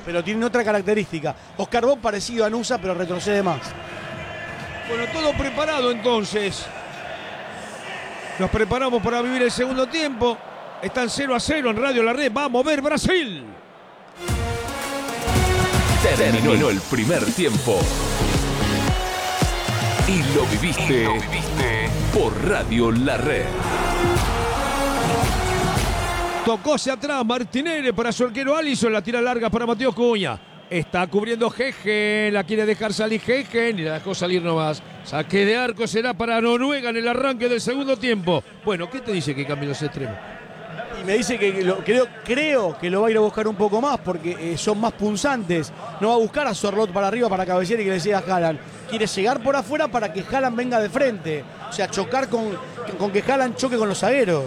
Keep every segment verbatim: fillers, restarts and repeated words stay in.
pero tienen otra característica. Oscar Bob parecido a Nusa, pero retrocede más. Bueno, todo preparado entonces. Nos preparamos para vivir el segundo tiempo. Están cero a cero en Radio La Red. Va a mover Brasil. Terminó el primer tiempo. Y lo viviste, y lo viviste por Radio La Red. Tocó hacia atrás Martinelli para su arquero Alisson. La tira larga para Matías Cunha. Está cubriendo Gegen. La quiere dejar salir Gegen y la dejó salir nomás. Saque de arco será para Noruega en el arranque del segundo tiempo. Bueno, ¿qué te dice que cambie los extremos? Y me dice que lo, creo, creo que lo va a ir a buscar un poco más porque eh, son más punzantes. No va a buscar a Sorlot para arriba para cabecear y que le siga a Haaland. Quiere llegar por afuera para que Haaland venga de frente. O sea, chocar con, con que Haaland choque con los zagueros.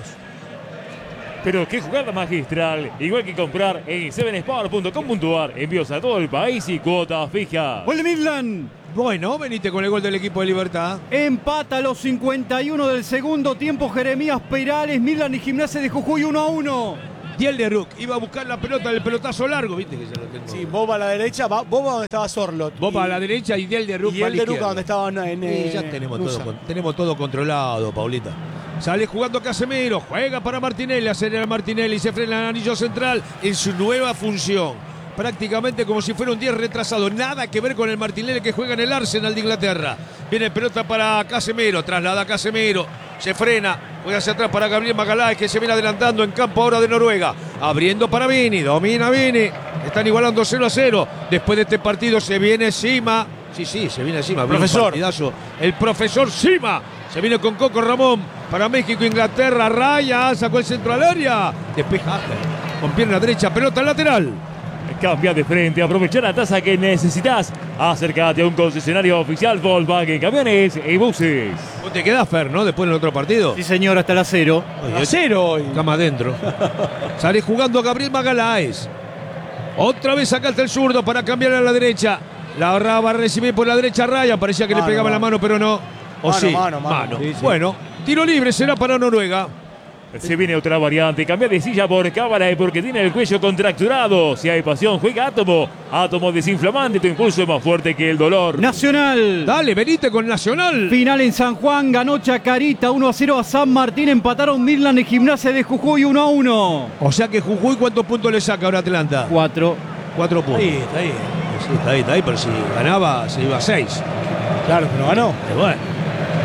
Pero qué jugada magistral. Igual que comprar en seven sport punto com punto a r. Envíos a todo el país y cuotas fijas. ¡Gol de Midland! Bueno, venite con el gol del equipo de Libertad. Empata a los cincuenta y uno del segundo tiempo Jeremías Perales. Midland y Gimnasia de Jujuy uno a uno. Diel de Ruc iba a buscar la pelota del pelotazo largo. Viste que ya lo tengo. Sí, Boba a la derecha, Boba donde estaba Sorlot. Boba a la derecha y Diel de Ruc y a la Diel de Ruc izquierda. donde estaba en, en Sí, ya tenemos todo, tenemos todo controlado, Paulita. Sale jugando Casemiro, juega para Martinelli, acelera Martinelli, se frena el anillo central en su nueva función. Prácticamente como si fuera un diez retrasado, nada que ver con el Martinelli que juega en el Arsenal de Inglaterra. Viene pelota para Casemiro, traslada a Casemiro, se frena, juega hacia atrás para Gabriel Magalhães que se viene adelantando en campo ahora de Noruega. Abriendo para Vini, domina Vini, están igualando cero a cero. Después de este partido se viene Sima, sí, sí, se viene Sima. Profesor. El profesor Sima. Se viene con Coco Ramón para México, Inglaterra, raya, sacó el centro al área. Despeja con pierna derecha, pelota lateral. Cambia de frente, aprovecha la tasa que necesitas. Acércate a un concesionario oficial Volkswagen Camiones y Buses. ¿Vos te quedás, Fer, no? Después del otro partido. Sí, señor, hasta la cero. A cero hoy. Cama adentro. Sale jugando Gabriel Magalhães. Otra vez acá está el zurdo para cambiar a la derecha. La va a recibir por la derecha Ryan. Parecía que mano, le pegaba mano. la mano, pero no. O mano, sí, mano, mano. mano. Sí, sí. Bueno, tiro libre será para Noruega. Se viene otra variante, cambia de silla por cámara porque tiene el cuello contracturado. Si hay pasión, juega Átomo. Átomo desinflamante, tu impulso es más fuerte que el dolor. Nacional. Dale, venite con Nacional. Final en San Juan, ganó Chacarita uno a cero a San Martín. Empataron Midland y Gimnasia de Jujuy uno a uno. O sea que Jujuy, ¿cuántos puntos le saca ahora Atlanta? Cuatro. Cuatro puntos. Ahí, está ahí. Sí, está ahí, está ahí, pero si ganaba se iba a seis. Claro, pero ganó. Y bueno.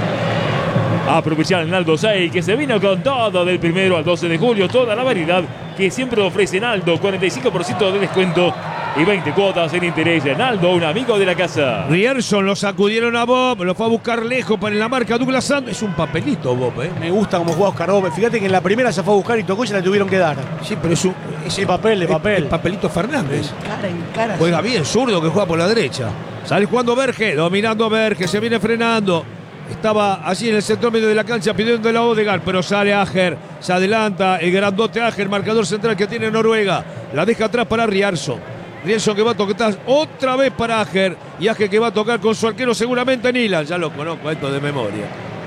Aprovechar el Naldo seis que se vino con todo del primero al doce de julio. Toda la variedad que siempre ofrece Naldo. cuarenta y cinco por ciento de descuento y veinte cuotas en interés. Naldo, un amigo de la casa. Rierson lo sacudieron a Bob. Lo fue a buscar lejos para la marca Douglas Santos. Es un papelito, Bob, ¿eh? Me gusta cómo juega Oscar Bob. Fíjate que en la primera se fue a buscar y tocó y se la tuvieron que dar. Sí, pero es un... Es el papel, de papel. El papelito Fernández. Cara en cara. Juega bien, zurdo que juega por la derecha. Sale jugando Berge, dominando a Berge. Se viene frenando. Estaba allí en el centro medio de la cancha pidiendo la Odegaard, pero sale Ajer, se adelanta el grandote Ajer, marcador central que tiene Noruega. La deja atrás para Rierson. Rierson que va a tocar otra vez para Ajer. Y Ajer que va a tocar con su arquero seguramente Nilan. Ya lo conozco esto de memoria.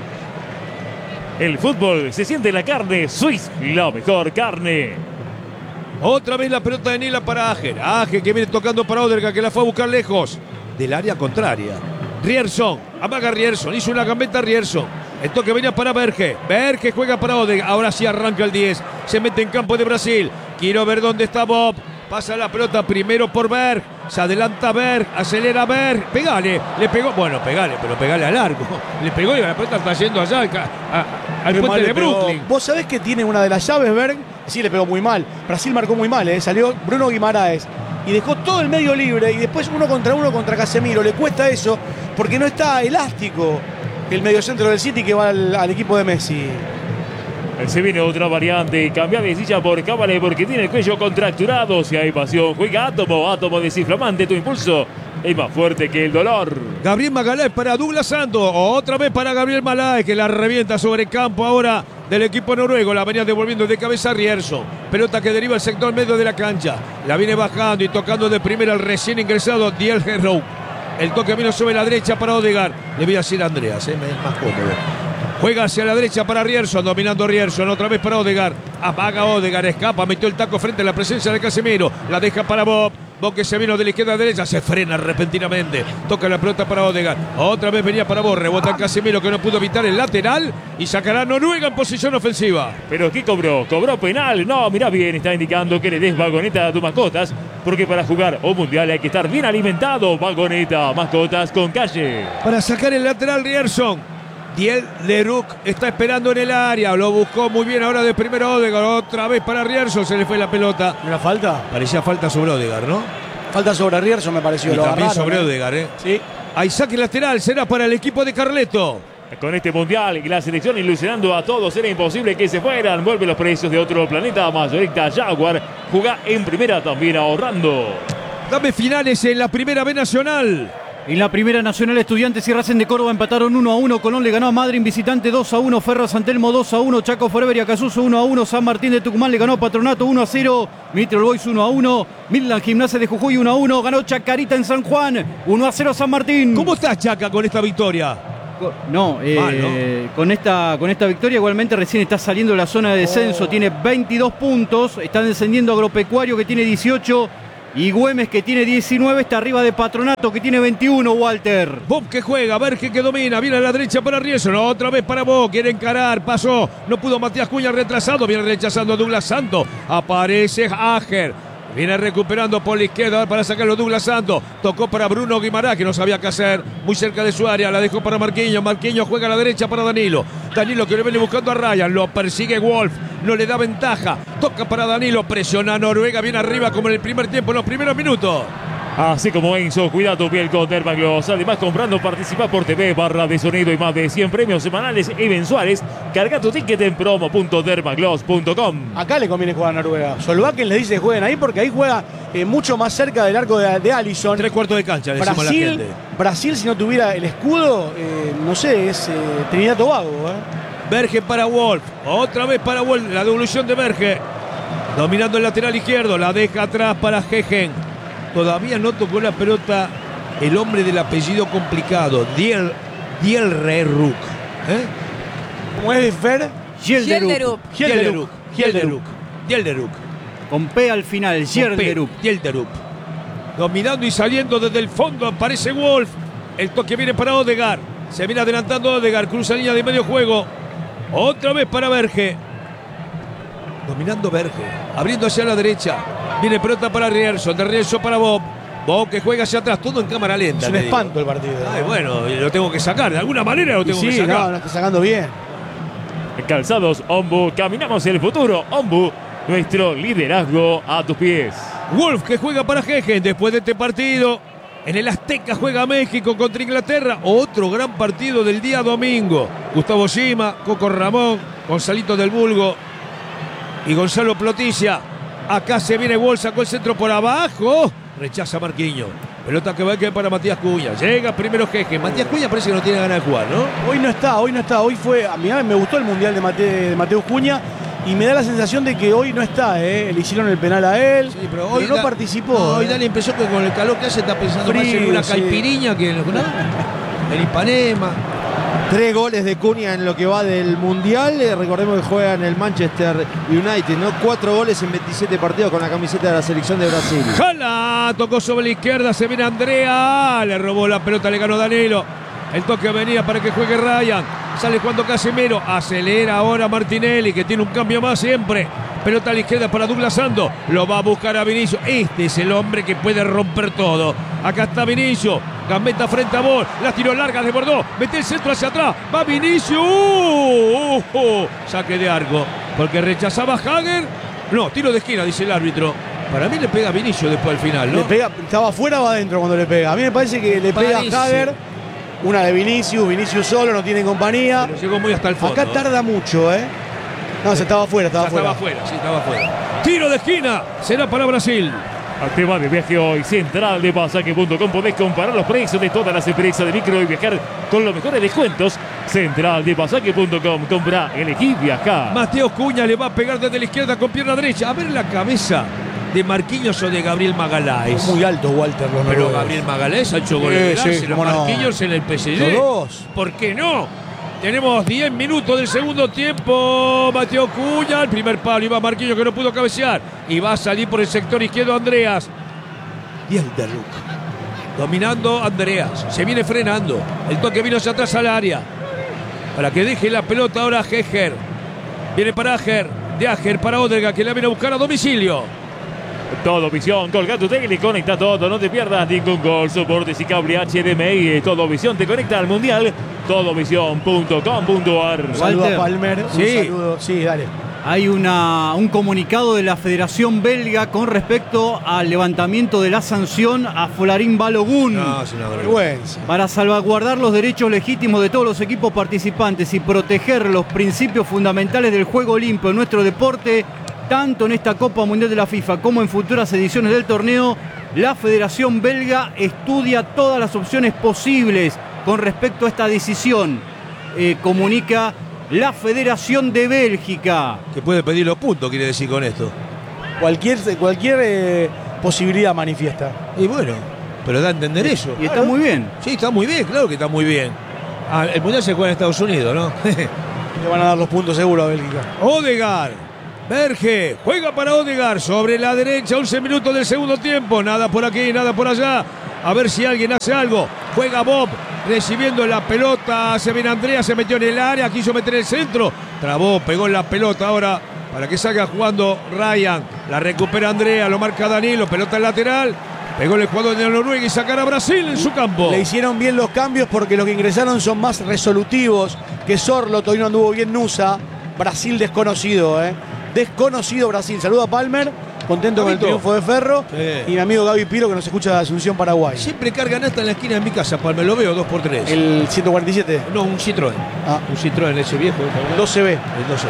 El fútbol se siente en la carne. Swiss, la mejor carne. Otra vez la pelota de Nilan para Ajer. Ajer que viene tocando para Odegaard que la fue a buscar lejos del área contraria. Rierson, amaga Rierson, hizo una gambeta Rierson. El toque venía para Berge. Berge juega para Odegaard. Ahora sí arranca el diez. Se mete en campo de Brasil. Quiero ver dónde está Bob. Pasa la pelota primero por Berg. Se adelanta Berg. Acelera Berg. Pegale. Le pegó. Bueno, pegale, pero pegale al arco. Le pegó y la pelota está yendo allá al, a, al puente de Brooklyn. Vos sabés que tiene una de las llaves, Berg. Sí, le pegó muy mal. Brasil marcó muy mal, ¿eh? Salió Bruno Guimaraes. Y dejó todo el medio libre. Y después uno contra uno contra Casemiro. Le cuesta eso porque no está elástico el mediocentro del City que va al, al equipo de Messi. Se viene otra variante, cambia de silla por cábale porque tiene el cuello contracturado. Si hay pasión, juega Átomo, Átomo desinflamante, tu impulso es más fuerte que el dolor. Gabriel Magalhães para Douglas Santos, otra vez para Gabriel Magalhães que la revienta sobre el campo ahora del equipo noruego. La venía devolviendo de cabeza a Rierson. Pelota que deriva al sector medio de la cancha. La viene bajando y tocando de primera al recién ingresado Diel Herrow. El toque vino sobre la derecha para Odegaard. Le voy a decir a Andreas, ¿eh? Es más cómodo. Juega hacia la derecha para Rierson, dominando Rierson, otra vez para Odegaard. Apaga Odegaard, escapa, metió el taco frente a la presencia de Casemiro. La deja para Bob. Boque se vino de la izquierda a derecha, se frena repentinamente. Toca la pelota para Odegaard. Otra vez venía para vos, rebota en Casemiro que no pudo evitar el lateral y sacará a Noruega en posición ofensiva. ¿Pero qué cobró? ¿Cobró penal? No, mirá bien, está indicando que le des vagoneta a tus mascotas, porque para jugar un mundial hay que estar bien alimentado. Vagoneta, mascotas con calle. Para sacar el lateral Rierson. Diel Leroux está esperando en el área, lo buscó muy bien ahora de primero Odegaard, otra vez para Rierson, se le fue la pelota. ¿Una falta? Parecía falta sobre Odegaard, ¿no? Falta sobre Rierson me pareció. Y lo también agarraron, sobre ¿eh? Odegaard, ¿eh? Sí. Hay saque lateral, será para el equipo de Carleto. Con este mundial y la selección ilusionando a todos, era imposible que se fueran. Vuelve los precios de otro planeta, mayorista Jaguar. Jugá en primera también ahorrando. Dame finales en la primera B Nacional. En la primera nacional, Estudiantes y Racing de Córdoba empataron uno a uno. Colón le ganó a Madryn visitante dos a uno. Ferro San Telmo dos a uno. Chaco Forever y Acasuso uno a uno. San Martín de Tucumán le ganó a Patronato uno a cero. Mitre Boys uno a uno. Midland Gimnasia de Jujuy uno a uno. Ganó Chacarita en San Juan uno a cero San Martín. ¿Cómo estás, Chaca, con esta victoria? No, eh, Mal, ¿no? Con, esta, con esta victoria igualmente recién está saliendo de la zona de descenso. Oh. Tiene veintidós puntos. Está descendiendo Agropecuario que tiene dieciocho. Y Güemes que tiene diecinueve, está arriba de Patronato que tiene veintiuno, Walter. Bob que juega, Verge que domina, viene a la derecha para Rierson, otra vez para Bob, quiere encarar, pasó, no pudo Matías Cuña retrasado, viene rechazando a Douglas Santos, aparece Ager. Viene recuperando por la izquierda para sacarlo Douglas Santos. Tocó para Bruno Guimarães, que no sabía qué hacer. Muy cerca de su área, la dejó para Marquinhos. Marquinhos juega a la derecha para Danilo. Danilo que le viene buscando a Ryan. Lo persigue Wolf, no le da ventaja. Toca para Danilo, presiona a Noruega. Viene arriba como en el primer tiempo, en los primeros minutos. Así como Enzo, cuida tu piel con Dermagloss. Además, comprando, participa por T V, barra de sonido y más de cien premios semanales y mensuales. Carga tu ticket en promo punto dermagloss punto com. Acá le conviene jugar a Noruega. Solbakken les dice que jueguen ahí porque ahí juega eh, mucho más cerca del arco de, de Alisson. Tres cuartos de cancha, le decimos a la Brasil, gente. Brasil, si no tuviera el escudo, eh, no sé, es eh, Trinidad Tobago. ¿eh? Berge para Wolf, otra vez para Wolf, la devolución de Berge. Dominando el lateral izquierdo, la deja atrás para Gegen. Todavía no tocó la pelota el hombre del apellido complicado, Diel, Dielleruk. ¿Eh? ¿Cómo es, Fer? Gelderuk. Dielleruk. Dielleruk. Dielleruk. Con P al final, Gelderuk. Dielleruk. Dominando y saliendo desde el fondo aparece Wolf. El toque viene para Odegaard. Se viene adelantando Odegaard, cruza línea de medio juego. Otra vez para Berge. Dominando Berge, abriendo hacia la derecha. Viene pelota para Rierson, de Rierson para Bob. Bob que juega hacia atrás, todo en cámara lenta. Es un espanto el partido. Ay, bueno, lo tengo que sacar, de alguna manera lo tengo sí, que sacar. no, lo está sacando bien. Calzados Ombu, caminamos el futuro. Ombu, nuestro liderazgo a tus pies. Wolf que juega para Gegen después de este partido. En el Azteca juega México contra Inglaterra. Otro gran partido del día domingo. Gustavo Sima, Coco Ramón, Gonzalito del Bulgo y Gonzalo Ploticia. Acá se viene Wolf, sacó el centro por abajo. Rechaza Marquinhos. Pelota que va a quedar para Matías Cuña. Llega primero Gegen. Matías Cuña parece que no tiene ganas de jugar, ¿no? Hoy no está, hoy no está. Hoy fue, a mí me gustó el Mundial de, Mate, de Mateo Cuña y me da la sensación de que hoy no está, ¿eh? Le hicieron el penal a él, Sí, pero pero hoy no da- participó. No, hoy ¿eh? da la impresión que con el calor que hace está pensando más en Frío, una sí. caipiriña que en, ¿no? en Ipanema. Tres goles de Cunha en lo que va del Mundial. Eh, recordemos que juega en el Manchester United, ¿no? Cuatro goles en veintisiete partidos con la camiseta de la selección de Brasil. Jala, tocó sobre la izquierda, se viene Andrea, le robó la pelota, le ganó Danilo. El toque venía para que juegue Ryan. Sale cuando Casemiro, acelera ahora Martinelli, que tiene un cambio más siempre. Pelota a la izquierda para Douglas Santos, lo va a buscar a Vinicius. Este es el hombre que puede romper todo. Acá está Vinicius, gambeta frente a Ball, la tiró larga, desbordó, mete el centro hacia atrás, va Vinicius. Uh, uh, uh. Saque de arco, porque rechazaba Hager. No, tiro de esquina, dice el árbitro. Para mí le pega a Vinicius después del final, ¿no? Le pega, ¿estaba afuera o adentro cuando le pega? A mí me parece que le pega Parece. a Hager, una de Vinicius, Vinicius solo, no tiene compañía. Pero llegó muy hasta el fondo. Acá tarda mucho, ¿eh? No, se estaba afuera, estaba Ya afuera. estaba afuera, sí, estaba afuera. Tiro de esquina, será para Brasil. Activa de viaje hoy, central de pasaje punto com. Podés comparar los precios de todas las empresas de micro y viajar con los mejores descuentos. central de pasaje punto com. Compra, elegí viajar. Mateo Cuña le va a pegar desde la izquierda con pierna derecha. A ver la cabeza de Marquinhos o de Gabriel Magaláes. Muy alto, Walter. Los Pero noruegos. Gabriel Magaláes ha hecho Sí, goles de sí, dárselo cómo a no. Marquinhos en el P S G. Los dos. ¿Por qué no? Tenemos diez minutos del segundo tiempo. Mateo Cuña, el primer palo. Iba Marquinhos que no pudo cabecear. Y va a salir por el sector izquierdo Andreas. Yelderuk. Dominando Andreas. Se viene frenando. El toque vino hacia atrás al área. Para que deje la pelota ahora Heger. Viene para Ager. De Ager para Odegaard, que la viene a buscar a domicilio. Todo Visión, Colgate Tele, conecta todo, no te pierdas ningún gol, soportes y cable H D M I. Todo Visión te conecta al Mundial. todo visión punto com punto a r. Saludos a Palmer. Sí. Un saludo. Sí, dale. Hay una, un comunicado de la Federación Belga con respecto al levantamiento de la sanción a Folarin Balogun. No, es una Vergüenza. Para salvaguardar los derechos legítimos de todos los equipos participantes y proteger los principios fundamentales del juego limpio en nuestro deporte, tanto en esta Copa Mundial de la FIFA como en futuras ediciones del torneo, la Federación Belga estudia todas las opciones posibles con respecto a esta decisión, eh, comunica la Federación de Bélgica. Que puede pedir los puntos, quiere decir con esto. Cualquier, cualquier eh, posibilidad manifiesta. Y bueno, pero da a entender eso. Y está muy bien. Sí, está muy bien, claro que está muy bien. Ah, el Mundial se juega en Estados Unidos, ¿no? Le van a dar los puntos seguros a Bélgica. Odegaard. Berge, juega para Odegaard sobre la derecha, once minutos del segundo tiempo. Nada por aquí, nada por allá. A ver si alguien hace algo. Juega Bob, recibiendo la pelota. Se viene Andrea, se metió en el área, quiso meter el centro. Trabó, pegó en la pelota ahora para que salga jugando Ryan. La recupera Andrea, lo marca Danilo, pelota en lateral. Pegó el jugador de Noruega y sacará a Brasil en su campo. Le hicieron bien los cambios porque los que ingresaron son más resolutivos que Sorloth. Hoy no anduvo bien Nusa. Brasil desconocido, ¿eh? Desconocido Brasil. Saluda a Palmer, contento con el triunfo de Ferro. Sí. Y mi amigo Gaby Piro, que nos escucha de Asunción, Paraguay. Siempre cargan hasta en la esquina de mi casa, Palmer, lo veo dos por tres. El ciento cuarenta y siete. No, un Citroën. Ah. Un Citroën ese viejo. doce B. El doce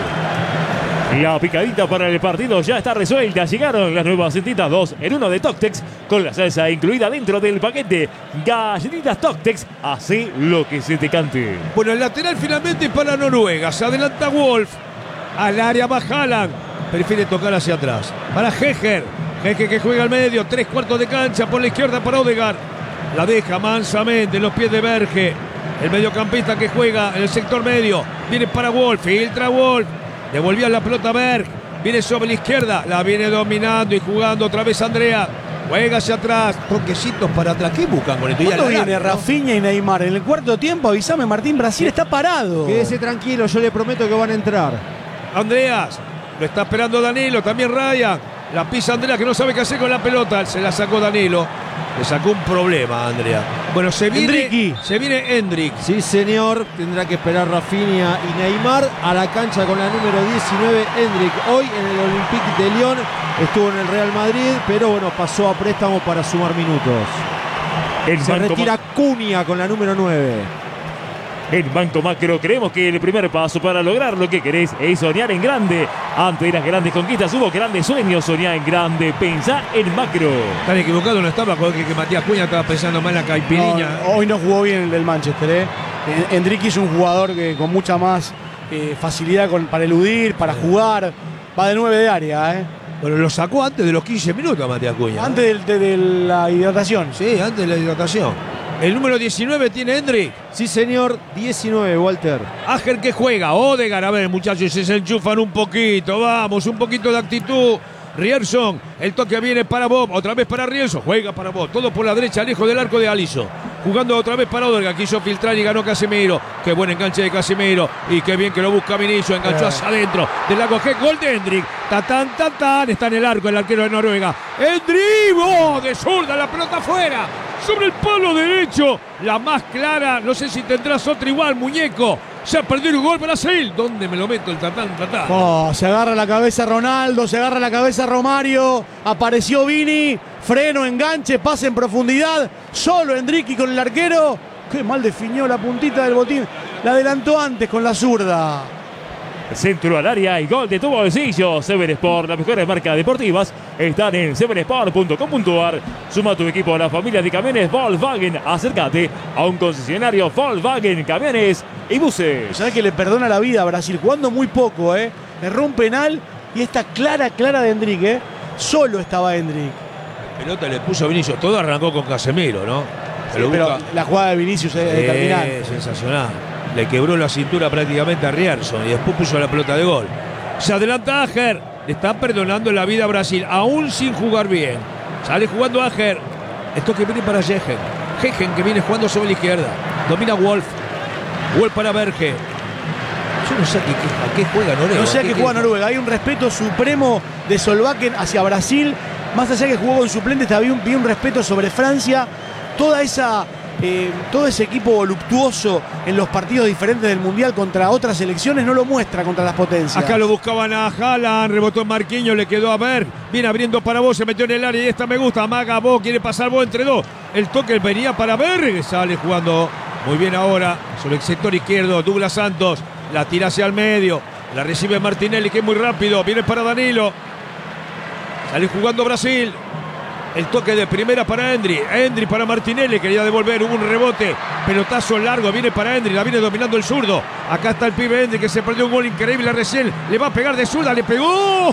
B. La picadita para el partido ya está resuelta. Llegaron las nuevas galletitas dos en uno de Toctex con la salsa incluida dentro del paquete. Galletitas Toctex, hace lo que se te cante. Bueno, el lateral finalmente para Noruega. Se adelanta Wolf. Al área va Haaland. Prefiere tocar hacia atrás. Para Heger. Heger que juega al medio. Tres cuartos de cancha por la izquierda para Odegaard. La deja mansamente en los pies de Berge. El mediocampista que juega en el sector medio. Viene para Wolf. Filtra Wolf. Devolvía la pelota a Berg. Viene sobre la izquierda. La viene dominando y jugando otra vez Andrea. Juega hacia atrás. Toquecitos para atrás. ¿Qué buscan con esto? ¿Cuándo viene Rafinha y Neymar? En el cuarto tiempo, avísame, Martín, Brasil está parado. Quédese tranquilo, yo le prometo que van a entrar. Andreas. Lo está esperando Danilo. También Ryan. La pisa Andrea que no sabe qué hacer con la pelota. Se la sacó Danilo. Le sacó un problema a Andrea. Bueno, se viene, Endricky. se viene Endrick. Sí, señor. Tendrá que esperar Rafinha y Neymar a la cancha con la número diecinueve, Endrick. Hoy en el Olympique de Lyon estuvo en el Real Madrid, pero bueno, pasó a préstamo para sumar minutos. El Se Banco retira Cunha con la número nueve. En Banco Macro creemos que el primer paso para lograr lo que querés es soñar en grande. Antes de las grandes conquistas hubo grandes sueños. Soñar en grande, pensá en macro. Están equivocados, no estaba con que, que Matías Cuña estaba pensando más en la caipiriña. No, hoy no jugó bien el del Manchester, ¿eh? Endrick es un jugador que con mucha más eh, facilidad con, para eludir, para jugar. Va de nueve de área, ¿eh? Bueno, lo sacó antes de los quince minutos a Matías Cuña. Antes del- de, de la hidratación. Sí, antes de la hidratación. El número diecinueve tiene Endrick. Sí, señor, diecinueve, Walter. Ager que juega. Odegaard, a ver, muchachos, se enchufan un poquito. Vamos, un poquito de actitud. Rierson, el toque viene para Bob, otra vez para Rierson, juega para Bob, todo por la derecha, lejos del arco de Alisson. Jugando otra vez para Odegaard, quiso filtrar y ganó Casemiro. Qué buen enganche de Casemiro. Y qué bien que lo busca Vinicius, enganchó hacia adentro del lago G. Gol de Endrick. Tatán, tatán, está en el arco el arquero de Noruega. Endrick, oh, de zurda, la pelota afuera. Sobre el palo derecho, la más clara. No sé si tendrás otra igual, muñeco. Se ha perdido un gol Brasil. ¿Dónde me lo meto el tatán, tatán? Oh, se agarra la cabeza Ronaldo, se agarra la cabeza Romario. Apareció Vini. Freno, enganche, pase en profundidad. Solo Endrick con el arquero. Qué mal definió la puntita del botín. La adelantó antes con la zurda. Centro al área y gol de tu bolsillo. Seven Sport, las mejores marcas deportivas están en seven sport punto com punto a r. Suma tu equipo a la familia de camiones Volkswagen. Acércate a un concesionario Volkswagen, camiones y buses. ¿Sabes que le perdona la vida a Brasil? Jugando muy poco, ¿eh? Erró un penal y esta clara, clara de Endrick, ¿eh? Solo estaba Endrick. Pelota le puso Vinicius. Todo arrancó con Casemiro, ¿no? Se lo Pero busca. la jugada de Vinicius es Eh, determinante. sensacional. Le quebró la cintura prácticamente a Rierson y después puso la pelota de gol. Se adelanta Ager. Le está perdonando la vida a Brasil, aún sin jugar bien. Sale jugando Ager. El toque viene para Gegen. Gegen que viene jugando sobre la izquierda. Domina Wolf. Wolf para Berge. Yo no sé a qué, a qué juega Noruega. No sé a qué, qué juega Noruega. Hay un respeto supremo de Solbakken hacia Brasil. Más allá que jugó con suplentes, había un, había un respeto sobre Francia. Toda esa, eh, todo ese equipo voluptuoso en los partidos diferentes del Mundial contra otras selecciones no lo muestra contra las potencias. Acá lo buscaban a Haaland, rebotó en Marquinhos, le quedó a Berg. Viene abriendo para vos, se metió en el área y esta me gusta. Amaga vos, quiere pasar vos entre dos. El toque venía para Berg, sale jugando muy bien ahora sobre el sector izquierdo. Douglas Santos la tira hacia el medio, la recibe Martinelli que es muy rápido, viene para Danilo. Sale jugando Brasil. El toque de primera para Endri. Endri para Martinelli. Quería devolver. Hubo un rebote. Pelotazo largo. Viene para Endri. La viene dominando el zurdo. Acá está el pibe Endri que se perdió un gol increíble recién. Le va a pegar de zurda. Le pegó.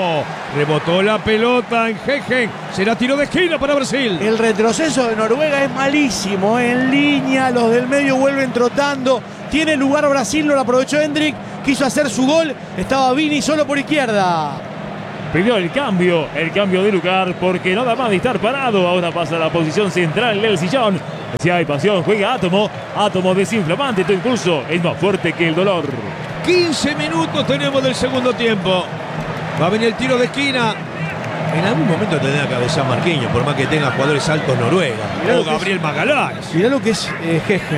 Rebotó la pelota en Gegen. Será tiro de esquina para Brasil. El retroceso de Noruega es malísimo. En línea. Los del medio vuelven trotando. Tiene lugar Brasil. No lo aprovechó Endrick. Quiso hacer su gol. Estaba Vini solo por izquierda. Pidió el cambio, el cambio de lugar porque no da más de estar parado. Ahora pasa a la posición central del sillón. Si hay pasión, juega Átomo. Átomo desinflamante, esto incluso es más fuerte que el dolor. quince minutos tenemos del segundo tiempo. Va a venir el tiro de esquina. En algún momento tendrá que cabezar Marquinhos, por más que tenga jugadores altos Noruega. Mirá o Gabriel es, Magalhães. Mirá lo que es eh, Gegen.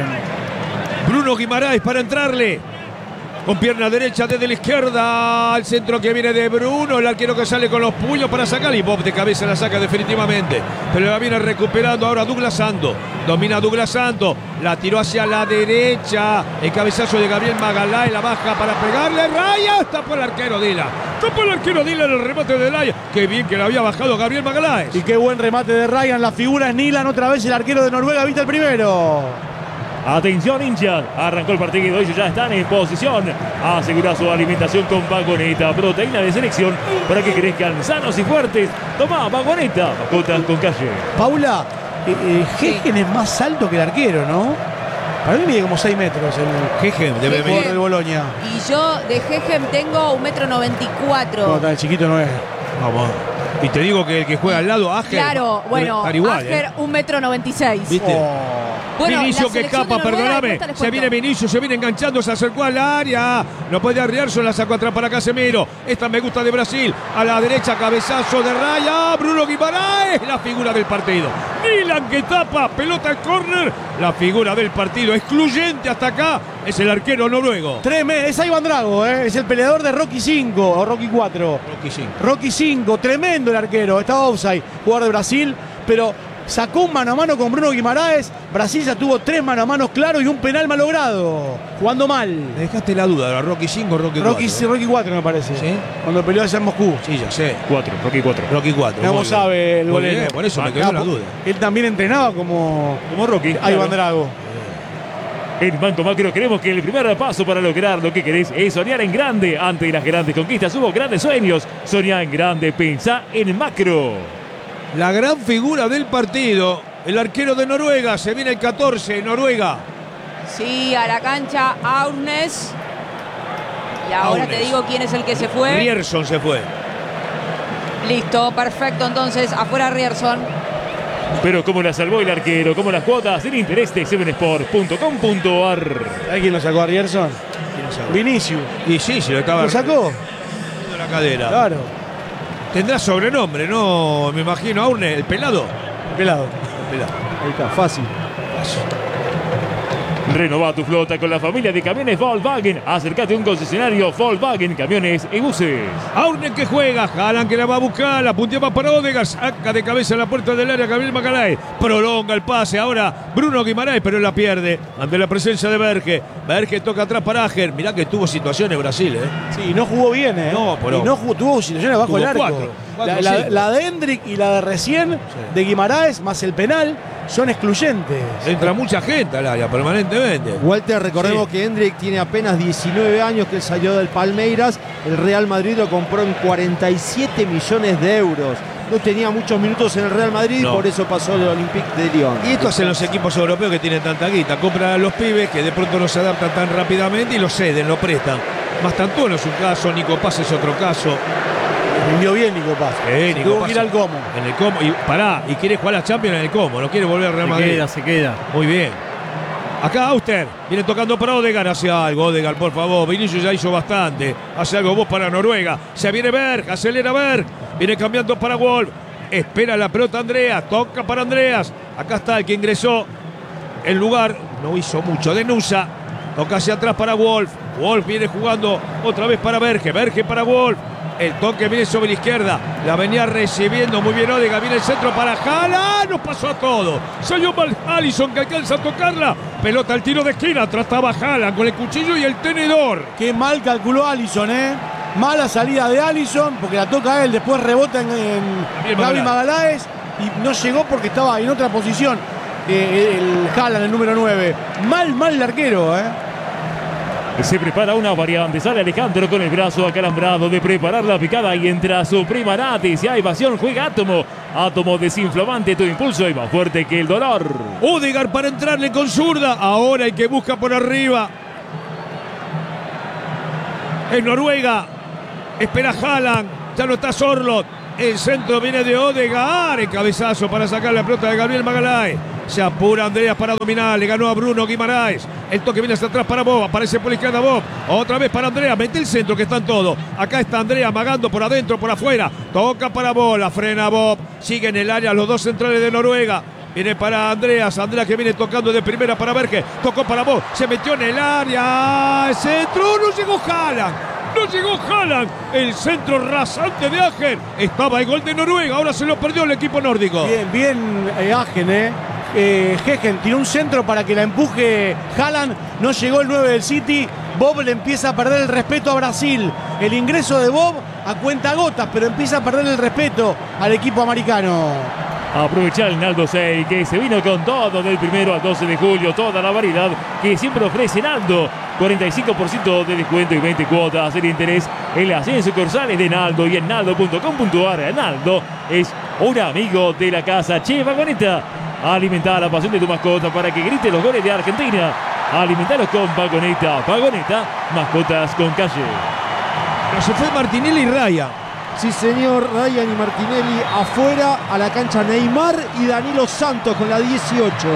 Bruno Guimaraes para entrarle. Con pierna derecha desde la izquierda. Al centro que viene de Bruno. El arquero que sale con los puños para sacar. Y Bob de cabeza la saca definitivamente. Pero la viene recuperando ahora Douglas Santos. Domina Douglas Santos. La tiró hacia la derecha. El cabezazo de Gabriel Magalhães. La baja para pegarle. Raya. Tapó el arquero Dila. Tapó el arquero Dila en el remate de Raya. Qué bien que le había bajado Gabriel Magalhães. Y qué buen remate de Ryan. La figura es Nilan. Otra vez el arquero de Noruega. Viste el primero. Atención hinchas, arrancó el partido, ellos ya están en posición. Asegura su alimentación con Vagoneta, proteína de selección para que crezcan sanos y fuertes. Tomá Vagoneta, mascotas con calle. Paula, eh, eh, Gegen es más alto que el arquero, ¿no? Para mí mide como seis metros el Gegen debe jugador del Boloña. Y yo de Gegen tengo un metro noventa y cuatro. No, tan chiquito no es. Vamos. Y te digo que el que juega al lado, Ager. Claro, bueno, igual, Ager ¿eh? un metro noventa y seis. ¿Viste? Oh. Bueno, Vinicio que escapa, perdóname. Se viene Vinicio, se viene enganchando, se acercó al área. No puede arriarse, la sacó atrás para Casemiro. Esta me gusta de Brasil. A la derecha, cabezazo de Raya. Bruno Guimaraes, la figura del partido. Milan que tapa, pelota al córner. La figura del partido, excluyente hasta acá, es el arquero noruego. Tremendo, es Ivan Drago, ¿eh? Es el peleador de Rocky cinco o Rocky cuatro. Rocky cinco. Rocky cinco, tremendo el arquero. Estaba offside, jugador de Brasil, pero sacó un mano a mano con Bruno Guimaraes. Brasil ya tuvo tres mano a mano claros y un penal malogrado. Jugando mal. Me dejaste la duda, Rocky cinco o Rocky cuatro. Rocky, ¿eh? Rocky cuatro me parece. ¿Sí? Cuando peleó allá en Moscú. Sí, ya sé. cuatro, Rocky cuatro. Rocky cuatro. ¿Cómo sabe el golero? Por eso me quedó la duda. Él también entrenaba como, Como Rocky. Ivan claro. Drago. En Banco Macro creemos que el primer paso para lograr lo que querés es soñar en grande. Ante las grandes conquistas hubo grandes sueños. Soñá en grande, pensá en macro. La gran figura del partido, el arquero de Noruega, se viene el catorce, Noruega. Sí, a la cancha Aurnes. Y ahora Aurnes. te digo quién es el que se fue. Rierson se fue. Listo, perfecto. Entonces, afuera Rierson. Pero como la salvó el arquero, como las cuotas en interés de seven sport punto com punto ar. ¿Sabes quién lo sacó a Rierson? Vinicius. Y sí, se lo estaba ¿Lo sacó? de la cadera. Claro. Tendrá sobrenombre, ¿no? Me imagino, Aurne, el pelado. Pelado. El pelado. Ahí está, fácil. Renova tu flota con la familia de camiones Volkswagen. Acércate a un concesionario Volkswagen, camiones y buses. Aurne que juega, Haaland que la va a buscar, la punteaba para Odegaard, saca de cabeza en la puerta del área Gabriel Magalhães, prolonga el pase, ahora Bruno Guimaraes, pero él la pierde ante la presencia de Berge. Berge toca atrás para Ager, mirá que tuvo situaciones Brasil, ¿eh? Sí, no jugó bien, ¿eh? No, pero- y no jugó, tuvo situaciones bajo Tuvo el arco. cuatro, cuatro, la, la- cinco. la de Hendrik y la de recién, de Guimaraes, más el penal, son excluyentes. Entra mucha gente al área permanentemente. Walter, recordemos Sí. que Hendrik tiene apenas diecinueve años, que él salió del Palmeiras. El Real Madrid lo compró en cuarenta y siete millones de euros. No tenía muchos minutos en el Real Madrid, No. por eso pasó al Olympique de Lyon. Y esto hacen los equipos europeos que tienen tanta guita. Compran a los pibes que de pronto no se adaptan tan rápidamente y lo ceden, lo prestan. Mastantuono es un caso, Nico Paz es otro caso. Rindió bien Nico Paz. Sí, Nico Tuvo Paz que ir al Como. En el Como. Y pará, y quiere jugar la Champions en el Como. No quiere volver al Real Se Madrid. queda, se queda. Muy bien. Acá Auster viene tocando para Odegaard, hace algo, Odegaard, por favor. Vinicius ya hizo bastante. Hace algo vos para Noruega. Se viene Berg, acelera Berg. Viene cambiando para Wolf. Espera la pelota Andreas, toca para Andreas. Acá está el que ingresó el lugar. No hizo mucho. Denusa. Toca hacia atrás para Wolf. Wolf viene jugando otra vez para Berge. Berge para Wolf. El toque viene sobre la izquierda. La venía recibiendo muy bien Odegaard. Viene el centro para Haaland. Nos pasó a todo. Salió mal Alisson que alcanza a tocarla. Pelota al tiro de esquina. Atrás estaba Haaland con el cuchillo y el tenedor. Qué mal calculó Alisson, ¿eh? Mala salida de Alisson porque la toca él. Después rebota en, en Gaby Magalhães y no llegó porque estaba en otra posición. Eh, el Haaland, el número nueve. Mal, mal el arquero, ¿eh? Se prepara una variante, sale Alejandro con el brazo acalambrado de preparar la picada y entra su prima Nati. Si hay pasión, juega Átomo. Átomo desinflamante, tu impulso y más fuerte que el dolor. Odegaard para entrarle con zurda. Ahora el que busca por arriba es Noruega. Espera Haaland. Ya no está Sorloth. El centro viene de Odegaard. El cabezazo para sacar la pelota de Gabriel Magalhães. Se apura Andreas para dominar. Le ganó a Bruno Guimaraes. El toque viene hacia atrás para Bob. Aparece por la izquierda Bob. Otra vez para Andreas. Mete el centro que están todos. Acá está Andreas amagando por adentro, por afuera. Toca para Bob. La frena Bob. Sigue en el área los dos centrales de Noruega. Viene para Andreas. Andreas que viene tocando de primera para Berge. Tocó para Bob. Se metió en el área. El centro. No llegó Haaland. No llegó Haaland. El centro rasante de Agen. Estaba el gol de Noruega. Ahora se lo perdió el equipo nórdico. Bien, bien eh, Agen, ¿eh? Eh, Gegen tiró un centro para que la empuje Haaland. No llegó el nueve del City. Bob le empieza a perder el respeto a Brasil. El ingreso de Bob a cuentagotas, pero empieza a perder el respeto al equipo americano. Aprovechar el Naldo seis, que se vino con todo del primero al doce de julio. Toda la variedad que siempre ofrece Naldo. cuarenta y cinco por ciento de descuento y veinte cuotas de interés en las cien sucursales de Naldo y en naldo punto com punto ar. Naldo es un amigo de la casa. Che, Vagoneta, alimenta la pasión de tu mascota para que grite los goles de Argentina. Alimentalos con Vagoneta. Vagoneta, mascotas con calle. Pero se fue Martinelli y Raya. Sí, señor, Ryan y Martinelli afuera, a la cancha Neymar y Danilo Santos con la dieciocho.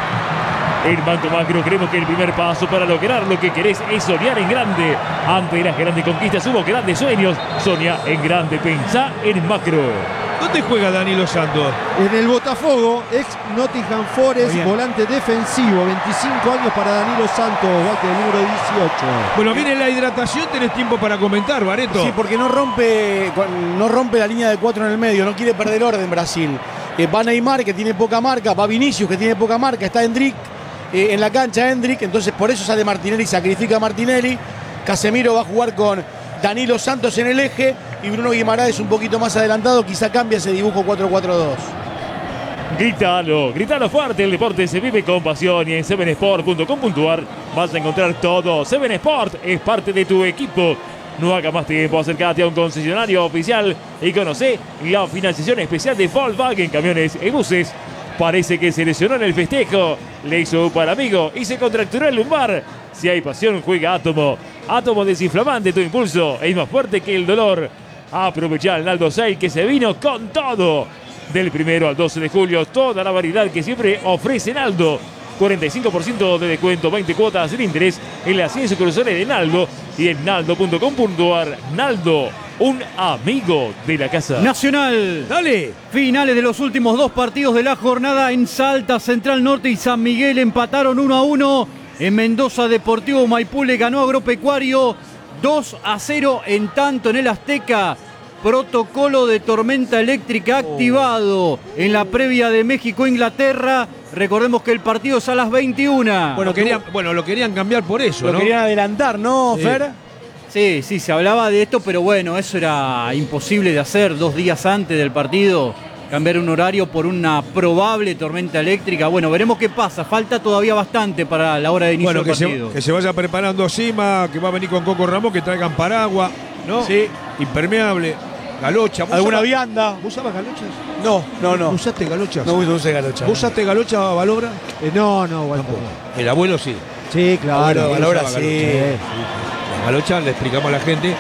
En Banco Macro creemos que el primer paso para lograr lo que querés es soñar en grande. Ante las grandes conquistas hubo grandes sueños. Soñá en grande, pensá en macro. ¿Dónde juega Danilo Santos? En el Botafogo, ex Nottingham Forest, volante defensivo, veinticinco años para Danilo Santos, Walter, el número dieciocho. Bueno, viene la hidratación, tenés tiempo para comentar, Bareto. Sí, porque no rompe, no rompe la línea de cuatro en el medio, no quiere perder orden Brasil. Eh, va Neymar, que tiene poca marca, va Vinicius, que tiene poca marca, está Hendrik eh, en la cancha, Hendrik, entonces por eso sale Martinelli, sacrifica a Martinelli. Casemiro va a jugar con Danilo Santos en el eje y Bruno Guimaraes un poquito más adelantado, quizá cambia ese dibujo cuatro cuatro dos. Grítalo, grítalo fuerte, el deporte se vive con pasión y en seven sport punto com punto ar vas a encontrar todo. seven Sport es parte de tu equipo. No haga más tiempo, acércate a un concesionario oficial y conoce la financiación especial de Volkswagen Camiones y Buses. Parece que se lesionó en el festejo, le hizo un para amigo y se contracturó el lumbar. Si hay pasión, juega Átomo. Átomo desinflamante, tu impulso es más fuerte que el dolor. Aprovecha el Naldo seis que se vino con todo. Del primero al doce de julio, toda la variedad que siempre ofrece Naldo. cuarenta y cinco por ciento de descuento, veinte cuotas sin interés en las cien sucursales de Naldo y en naldo punto com punto ar. Naldo, un amigo de la casa. Nacional. Dale. Finales de los últimos dos partidos de la jornada en Salta, Central Norte y San Miguel empataron uno a uno. En Mendoza, Deportivo Maipú le ganó a Agropecuario dos a cero en tanto en el Azteca. Protocolo de tormenta eléctrica activado en la previa de México-Inglaterra. Recordemos que el partido es a las veintiuna. Bueno, querían, bueno, lo querían cambiar por eso, Lo ¿no? querían adelantar, ¿no, Sí. Fer? Sí, sí, se hablaba de esto, pero bueno, eso era imposible de hacer dos días antes del partido. Cambiar un horario por una probable tormenta eléctrica. Bueno, veremos qué pasa. Falta todavía bastante para la hora de inicio Bueno, del que partido. se, que se vaya preparando Sima, que va a venir con Coco Ramón, que traigan paraguas, ¿no? Sí. Impermeable, galocha. ¿Vos ¿Alguna usabas- vianda? ¿Vos usabas galochas? No, no, no. ¿Usaste galochas? No uso galocha. ¿Vos usaste galocha, Valobra? Eh, no, no, Walter. El abuelo sí. Sí, claro. Abuelo, él Valobra, usaba sí. galocha. La galocha, le explicamos a la gente,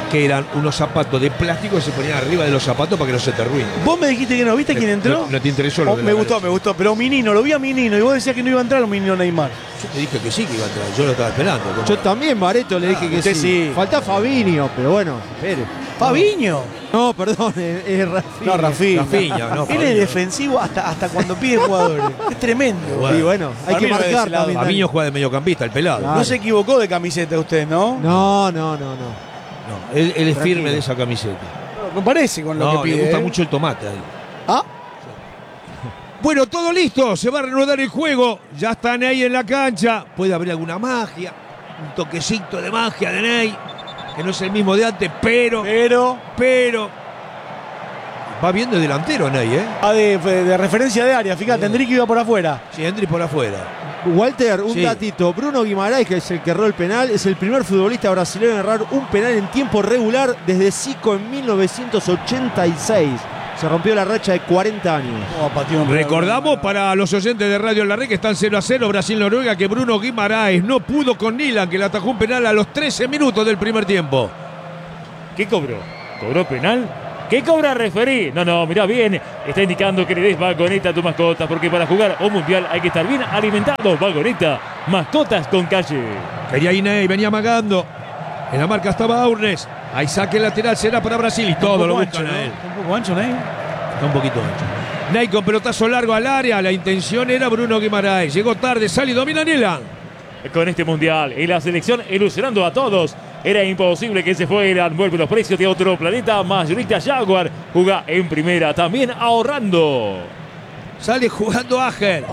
que eran unos zapatos de plástico que se ponían arriba de los zapatos para que no se te arruinen. Vos me dijiste que no, ¿viste quién entró? No, no te interesó lo Oh, de me la gustó, derecha. me gustó, pero Minino, lo vi a Minino y vos decías que no iba a entrar un Minino Neymar. Yo te dije que sí que iba a entrar, yo lo estaba esperando. ¿Cómo? Yo también, Bareto, le dije que usted sí. sí. Falta Fabinho, pero bueno, espere. Fabiño. No, perdón, es, es Rafinha. No, Rafinha. Rafinha, no, Él Fabiño. es defensivo hasta, hasta cuando pide jugadores. Es tremendo. Bueno. Y bueno, hay Para que mí no es de marcar ese lado. también. Fabiño juega de mediocampista, el pelado. Claro. No se equivocó de camiseta usted, ¿no? No, no, no, no. No, él, él es Tranquilo. firme de esa camiseta. Me parece con lo No, que pide. le gusta ¿eh? mucho el tomate a él. Ah, Bueno, todo listo, se va a reanudar el juego. Ya está Ney en la cancha. Puede haber alguna magia, un toquecito de magia de Ney, que no es el mismo de antes, pero, pero. pero. Va bien de delantero Ney, ¿eh? Ah, de, de referencia de área, fíjate, Enrique iba por afuera. Sí, Endri por afuera. Walter, un Sí. datito. Bruno Guimarães, que es el que erró el penal, es el primer futbolista brasileño en errar un penal en tiempo regular desde Zico en mil novecientos ochenta y seis. Se rompió la racha de cuarenta años. Oh, pateó un penal. Recordamos para los oyentes de Radio La Red que están cero a cero Brasil-Noruega que Bruno Guimarães no pudo con Nilan, que le atajó un penal a los trece minutos del primer tiempo. ¿Qué cobró? ¿Cobró penal? ¿Qué cobra referí? No, no, mirá bien. Está indicando que le des vagoneta a tu mascota, porque para jugar un mundial hay que estar bien alimentado. Vagoneta, mascotas con calle. Quería ir Ney, venía amagando. En la marca estaba Aurnes. Ahí saque lateral será para Brasil y todo Un lo poco buscan ancho, a él. ¿no? Un poco ancho, ¿no? Está un poquito ancho. Ney con pelotazo largo al área. La intención era Bruno Guimarães. Llegó tarde, sale y domina Nilan. Con este mundial y la selección ilusionando a todos. Era imposible que se fueran. Vuelven los precios de otro planeta. Mayorista Jaguar juega en primera, también ahorrando. Sale jugando Ager.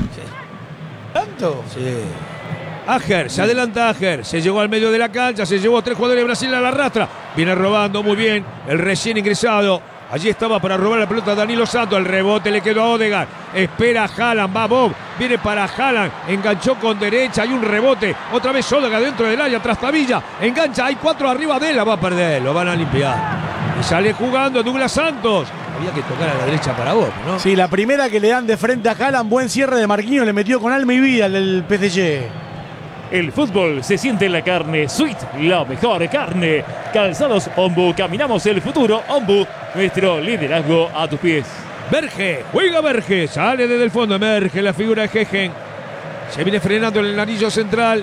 ¿Tanto? Sí. Ager, se adelanta Ager, se llegó al medio de la cancha, se llevó tres jugadores de Brasil a la rastra, viene robando muy bien el recién ingresado, allí estaba para robar la pelota Danilo Santos, el rebote le quedó a Odegaard, espera a Haaland, va Bob, viene para Haaland, enganchó con derecha, hay un rebote, otra vez Odegaard dentro del área, Trastabilla, engancha, hay cuatro arriba de él, la va a perder, lo van a limpiar. Y sale jugando Douglas Santos, había que tocar a la derecha para Bob, ¿no? Sí, la primera que le dan de frente a Haaland, buen cierre de Marquinhos, le metió con alma y vida el, el P S G. El fútbol se siente en la carne. Sweet, la mejor carne. Calzados Ombu, caminamos el futuro. Ombu, nuestro liderazgo a tus pies. Berge, juega Berge, sale desde el fondo, emerge la figura de Gegen. Se viene frenando en el anillo central.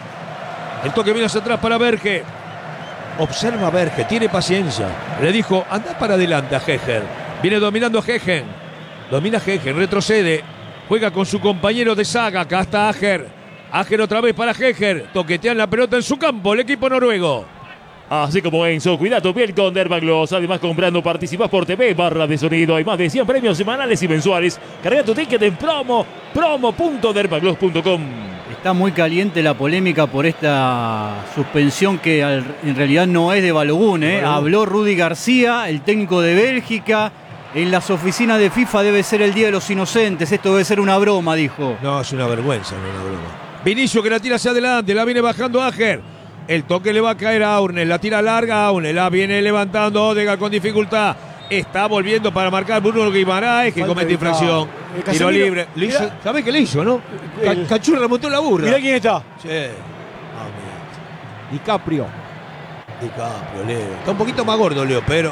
El toque viene hacia atrás para Berge. Observa a Berge, tiene paciencia. Le dijo, anda para adelante a Gegen. Viene dominando Gegen. Domina Gegen, retrocede. Juega con su compañero de saga. Acá está Ager. Ager otra vez para Heger. Toquetean la pelota en su campo el equipo noruego. Así como Enzo, cuida tu piel con Dermagloss. Además, comprando participas por T V, barra de sonido. Hay más de cien premios semanales y mensuales. Carga tu ticket en promo, promo punto dermagloss punto com. Está muy caliente la polémica por esta suspensión que al- en realidad no es de Balogun, ¿eh? Habló Rudy García, el técnico de Bélgica. En las oficinas de FIFA debe ser el Día de los Inocentes. Esto debe ser una broma, dijo. No, es una vergüenza, no es una broma. Vinicio que la tira hacia adelante, la viene bajando Ager. El toque le va a caer a Aurnes, la tira larga a Aurnes, la viene levantando Odegaard con dificultad. Está volviendo para marcar Bruno Guimarães, que Falta comete de- infracción. El Tiro Casemiro, libre. Le hizo- mirá. ¿Sabe qué le hizo, no? Ca- El- Cachurra remontó la burra. Mirá quién está. Sí. Ah, mira. DiCaprio. DiCaprio, Leo. Está un poquito más gordo, Leo, pero.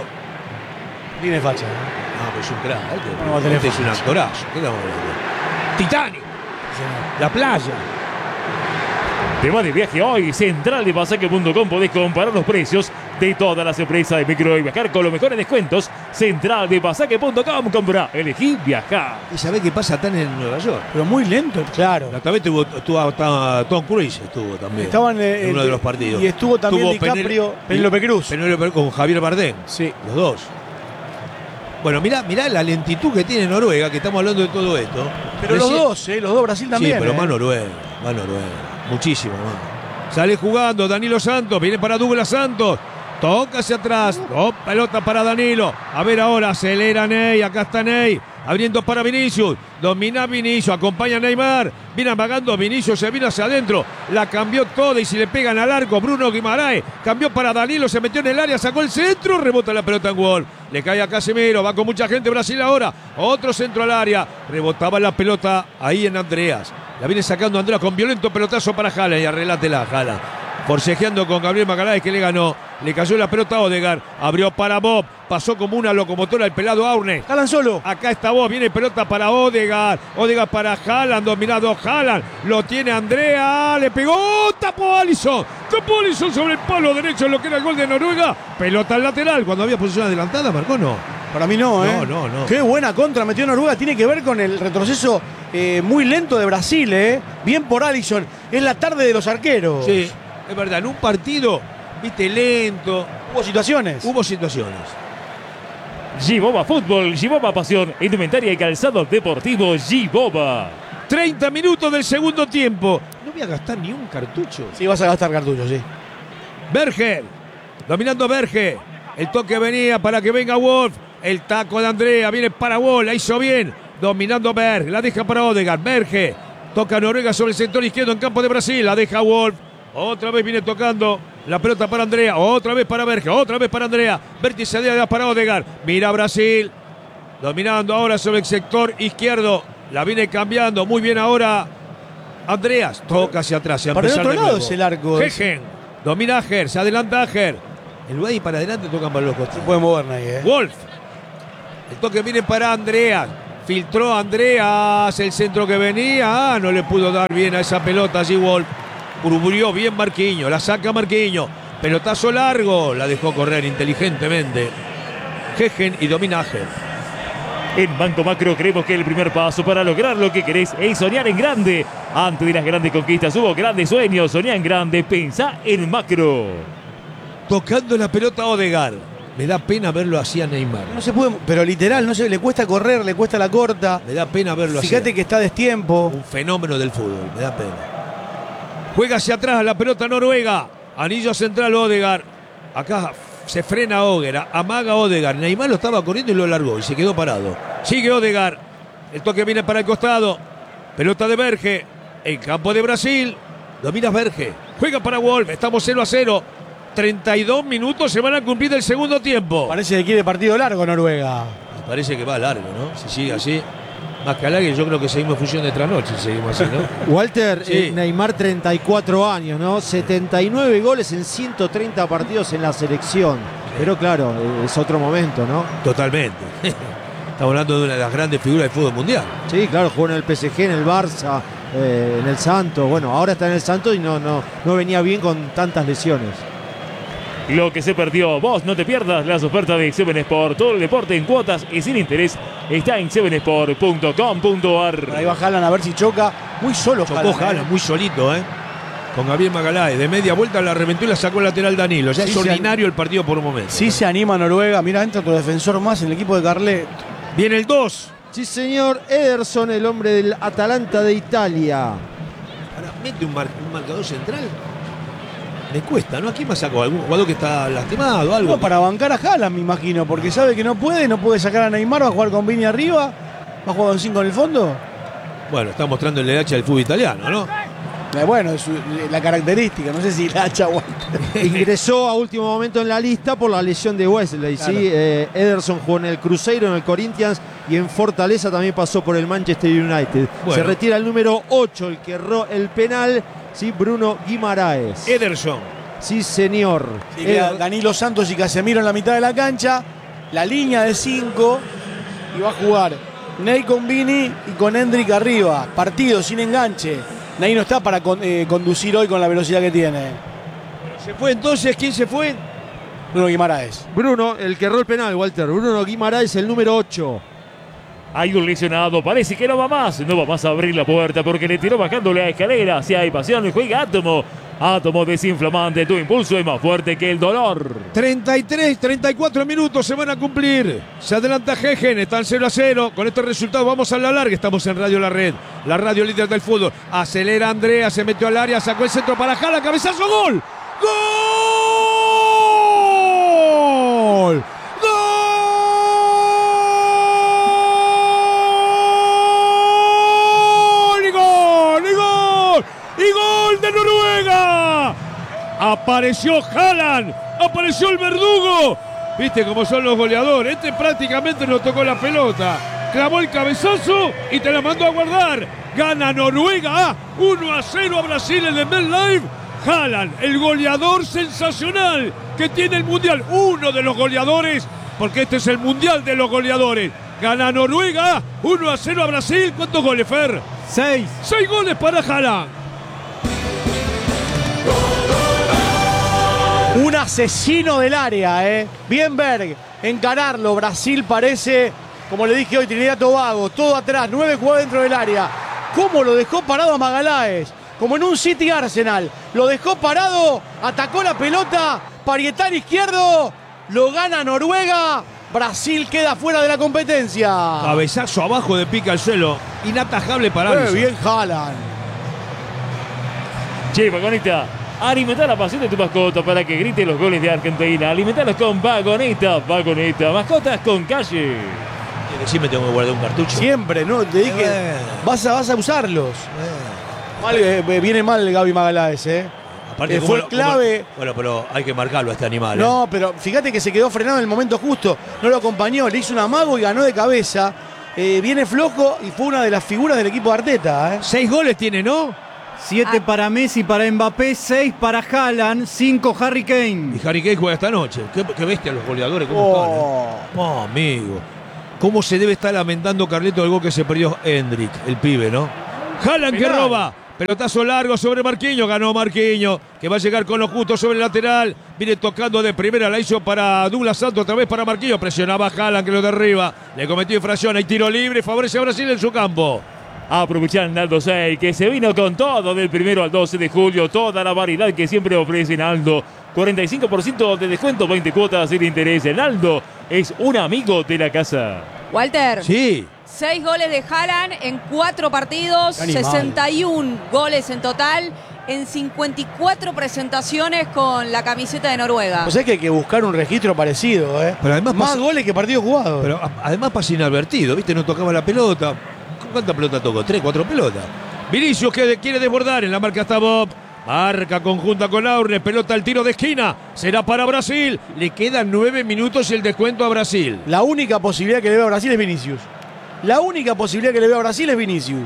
Tiene facha. No, pero es un crack. Este, No va a tener este es un facha. actorazo. ¿Qué estamos hablando? Titanic. La playa. Te va de viaje hoy. Central de pasaje punto com. Podés comparar los precios de todas las empresas de micro y viajar con los mejores descuentos. Central de pasaje punto com. Compra, elegí, viajar. ¿Y sabés qué pasa tan en Nueva York? Pero muy lento, claro. La otra vez estuvo, estuvo- estaba Tom Cruise, estuvo también. Estaban eh, en uno el- de los partidos. Y estuvo también Tuvo DiCaprio, Penel- Penélope Cruz. Penélope Cruz con Javier Bardem. Sí. Los dos. Bueno, mirá, mirá la lentitud que tiene Noruega, que estamos hablando de todo esto. Pero Recién- los dos, ¿eh? Los dos, Brasil también. Sí, pero ¿eh? más Noruega, más Noruega. Muchísimo más. Sale jugando Danilo Santos, viene para Douglas Santos. Toca hacia atrás, oh, pelota para Danilo. A ver ahora, acelera Ney, acá está Ney. Abriendo para Vinicius, domina Vinicius, acompaña a Neymar. Viene amagando Vinicius, se vino hacia adentro. La cambió toda y si le pegan al arco, Bruno Guimarães. Cambió para Danilo, se metió en el área, sacó el centro, rebota la pelota en gol. Le cae a Casemiro, va con mucha gente Brasil ahora. Otro centro al área, rebotaba la pelota ahí en Andreas. La viene sacando Andreas con violento pelotazo para Haaland y arrelatela Haaland. forcejeando con Gabriel Magalhães, que le ganó. Le cayó la pelota a Odegaard. Abrió para Bob. Pasó como una locomotora el pelado Aurnes. Haaland solo. Acá está Bob. Viene pelota para Odegaard. Odegaard para Haaland. Dominado Haaland. Lo tiene Andrea. Le pegó. Tapó Alisson. Tapó Alisson sobre el palo derecho en lo que era el gol de Noruega. Pelota al lateral. Cuando había posición adelantada, marcó no. Para mí no, ¿eh? No, no, no. Qué buena contra metió Noruega. Tiene que ver con el retroceso eh, muy lento de Brasil, ¿eh? Bien por Alisson. Es la tarde de los arqueros. Sí, es verdad. En un partido, viste, lento. Hubo situaciones. Hubo situaciones. Giboba Fútbol, Giboba Pasión, indumentaria y calzado deportivo Giboba. treinta minutos del segundo tiempo. No voy a gastar ni un cartucho. Sí, vas a gastar cartuchos, sí. Berger. Dominando Berger. El toque venía para que venga Wolf. El taco de Andrea. Viene para Wolf. La hizo bien. Dominando Berg. La deja para Odegaard. Berger. Toca Noruega sobre el sector izquierdo en campo de Brasil. La deja Wolf. Otra vez viene tocando la pelota para Andrea. Otra vez para Berger. Otra vez para Andrea. Vértice de área para Odegaard. Mira Brasil. Dominando ahora sobre el sector izquierdo. La viene cambiando. Muy bien ahora Andreas. Toca hacia atrás. Para el otro lado es el arco. Gegen. Domina Ager. Se adelanta Ager. El Guay para adelante, tocan para los costados. Se puede mover nadie, ¿eh? Wolf. El toque viene para Andreas. Filtró Andreas. El centro que venía. Ah, no le pudo dar bien a esa pelota allí Wolf. Cubrió bien Marquinhos. La saca Marquinhos. Pelotazo largo. La dejó correr inteligentemente Gegen y domina Ager. En Banco Macro creemos que el primer paso para lograr lo que querés es soñar en grande. Antes de las grandes conquistas hubo grandes sueños. Soñá en grande. Pensá en Macro. Tocando la pelota a Odegaard. Me da pena verlo así a Neymar. No se puede, pero literal, no se, le cuesta correr, le cuesta la corta. Me da pena verlo así. Fíjate que está a destiempo. Un fenómeno del fútbol, me da pena. Juega hacia atrás la pelota Noruega. Anillo central Odegaard. Acá se frena Odegaard, amaga Odegaard. Neymar lo estaba corriendo y lo largó y se quedó parado. Sigue Odegaard. El toque viene para el costado. Pelota de Berge. En campo de Brasil. Domina Berge. Juega para Wolf. Estamos cero a cero. treinta y dos minutos se van a cumplir del segundo tiempo. Parece que quiere partido largo Noruega. Parece que va largo, ¿no? Si sigue así. Más que Alague, yo creo que seguimos fusión de trasnoche, seguimos así, ¿no? Walter, Sí. eh, Neymar treinta y cuatro años, ¿no? setenta y nueve goles en ciento treinta partidos en la selección. Pero claro, eh, es otro momento, ¿no? Totalmente. Estamos hablando de una de las grandes figuras del fútbol mundial. Sí, claro, jugó en el P S G, en el Barça, eh, en el Santos. Bueno, ahora está en el Santos y no, no, no venía bien con tantas lesiones. Lo que se perdió, vos no te pierdas las ofertas de Seven Sport. Todo el deporte en cuotas y sin interés está en seven sport punto com punto a r. Ahí va Haaland a ver si choca. Muy solo Chocó Haaland, Haaland, ¿eh? muy solito, ¿eh? Con Gabriel Magalhães. De media vuelta la reventó y la sacó el lateral Danilo. Ya Sí, es se ordinario el partido por un momento. Sí se anima Noruega. Mira, entra otro defensor más en el equipo de Carlet. Viene el dos. Sí, señor, Ederson, el hombre del Atalanta de Italia. Ahora, mete un, mar- un marcador central. Me cuesta, ¿no? ¿Aquí más sacó? ¿Algún jugador que está lastimado o algo? No, para bancar a Haaland, me imagino, porque sabe que no puede, no puede sacar a Neymar, va a jugar con Vini arriba, va a jugar con cinco en el fondo. Bueno, está mostrando el hacha del fútbol italiano, ¿no? Eh, Bueno, es su- la característica, no sé si la hacha aguanta. Ingresó a último momento en la lista por la lesión de Wesley. Claro. ¿Sí? Eh, Ederson jugó en el Cruzeiro, en el Corinthians y en Fortaleza también pasó por el Manchester United. Bueno. Se retira el número ocho, el que erró el penal, ¿sí? Bruno Guimaraes. Ederson. Sí, señor. Sí, queda Eder- Danilo Santos y Casemiro en la mitad de la cancha, la línea de cinco y va a jugar Ney con Vini y con Hendrik arriba. Partido sin enganche. Ney no está para con- eh, conducir hoy con la velocidad que tiene. ¿Se fue entonces? ¿Quién se fue? Bruno Guimaraes. Bruno, el que erró el penal, Walter. Bruno Guimaraes, el número ocho. Hay un lesionado, parece que no va más. No va más a abrir la puerta porque le tiró bajando la escalera. Si hay pasión, juega Átomo. Átomo desinflamante, tu impulso es más fuerte que el dolor. treinta y tres, treinta y cuatro minutos se van a cumplir. Se adelanta Gegen, están cero a cero. Con este resultado vamos a la larga. Estamos en Radio La Red, la radio líder del fútbol. Acelera Andrea, se metió al área, sacó el centro para Haaland, cabezazo, gol. ¡Gol! ¡Gol! ¡Y gol! ¡Y gol! ¡Y gol de Noruega! Apareció Haaland, apareció el verdugo. Viste cómo son los goleadores. Este prácticamente no tocó la pelota. Clavó el cabezazo y te la mandó a guardar. Gana Noruega uno a cero a Brasil en el MetLife. Haaland, el goleador sensacional que tiene el Mundial. Uno de los goleadores, porque este es el Mundial de los goleadores. Gana Noruega, uno a cero a Brasil. ¿Cuántos goles, Fer? Seis. Seis goles para Haaland. Un asesino del área, ¿eh? Bienberg, encararlo. Brasil parece, como le dije hoy, Trinidad y Tobago. Todo atrás, nueve jugadores dentro del área. ¿Cómo lo dejó parado a Magaláes? Como en un City Arsenal. Lo dejó parado, atacó la pelota, parietal izquierdo, lo gana Noruega. Brasil queda fuera de la competencia. Cabezazo abajo de pica al suelo. Inatajable para Qué Alisson. bien Haaland. Che, Vagoneta, alimenta la pasión de tu mascota para que grite los goles de Argentina. Alimentalos con Vagoneta. Vagoneta, mascotas con calle. Sí me tengo que guardar un cartucho. Siempre, ¿no? Te dije, Eh. vas a, vas a usarlos. Mal, eh, viene mal Gaby Magaláes, ¿eh? Aparte, Eh, ¿cómo fue lo- clave. cómo- bueno, pero hay que marcarlo a este animal. ¿eh? No, pero fíjate que se quedó frenado en el momento justo. No lo acompañó, le hizo un amago y ganó de cabeza. Eh, viene flojo y fue una de las figuras del equipo de Arteta, ¿eh? Seis goles tiene, ¿no? Siete Ah. para Messi, para Mbappé, seis para Haaland, cinco Harry Kane. Y Harry Kane juega esta noche. Qué, qué bestia los goleadores, cómo Oh. están. ¿eh? Oh, amigo. ¿Cómo se debe estar lamentando Carleto del gol que se perdió Hendrik, el pibe, ¿no? Haaland que Penal. roba. Pelotazo largo sobre Marquinhos. Ganó Marquinhos, que va a llegar con lo justo sobre el lateral. Viene tocando de primera. La hizo para Douglas Santos, otra vez para Marquinhos. Presionaba a Haaland, que lo derriba. Le cometió infracción. Hay tiro libre. Favorece a Brasil en su campo. Aprovechar Aldo seis, que se vino con todo del primero al doce de julio. Toda la variedad que siempre ofrece Aldo. cuarenta y cinco por ciento de descuento, veinte cuotas sin interés. El Aldo es un amigo de la casa. Walter, Sí. seis goles de Haaland en cuatro partidos, Qué animal. sesenta y uno goles en total en cincuenta y cuatro presentaciones con la camiseta de Noruega. O sea que hay que buscar un registro parecido, ¿eh? Pero además Más pasa- goles que partidos jugados. Pero a- además pasa inadvertido, ¿viste? No tocaba la pelota. ¿Cuánta pelota tocó? ¿Tres, cuatro pelotas? Vinicius que de- quiere desbordar. En la marca está Bob. Marca conjunta con Aurnes. Pelota al tiro de esquina. Será para Brasil. Le quedan nueve minutos y el descuento a Brasil. La única posibilidad que le veo a Brasil es Vinicius. La única posibilidad que le veo a Brasil es Vinicius.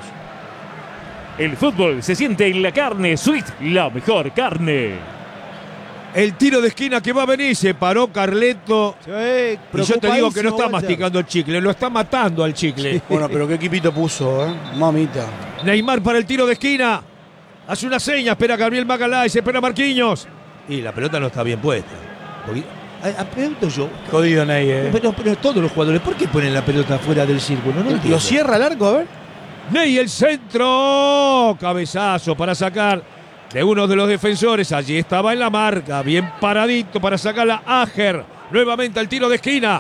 El fútbol se siente en la carne. Sweet, la mejor carne. El tiro de esquina que va a venir. Se paró Carleto. Y yo te digo que no está masticando el chicle. Lo está matando al chicle. Bueno, pero qué equipito puso, ¿eh? Mamita. Neymar para el tiro de esquina. Hace una seña. Espera Gabriel Magaláes. Espera Marquinhos. Y la pelota no está bien puesta. Porque, a- a- pregunto yo. Jodido Ney, ¿eh? Pero, pero todos los jugadores, ¿por qué ponen la pelota fuera del círculo? No entiendo. ¿Lo cierra el arco? A ver. Ney, el centro. Cabezazo para sacar de uno de los defensores. Allí estaba en la marca. Bien paradito para sacarla Ager. Nuevamente al tiro de esquina.